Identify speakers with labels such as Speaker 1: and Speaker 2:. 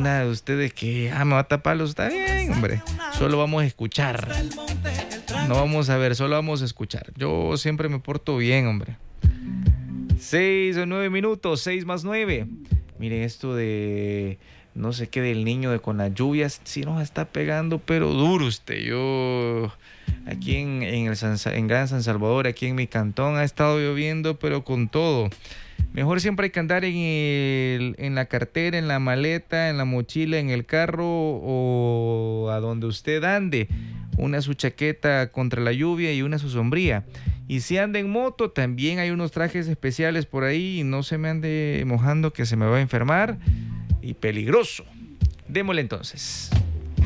Speaker 1: alguna de ustedes que me va a taparlos, está bien, hombre. Solo vamos a escuchar. No vamos a ver, solo vamos a escuchar. Yo siempre me porto bien, hombre. 6 o 9 minutos, 6 más 9. Miren esto de no sé qué del niño de con las lluvias. Sí nos está pegando, pero duro usted. Yo aquí en Gran San Salvador, aquí en mi cantón, ha estado lloviendo, pero con todo. Mejor siempre hay que andar en la cartera, en la maleta, en la mochila, en el carro o a donde usted ande. Una su chaqueta contra la lluvia y una su sombría. Y si anda en moto, también hay unos trajes especiales por ahí y no se me ande mojando que se me va a enfermar. Y peligroso. Démosle entonces.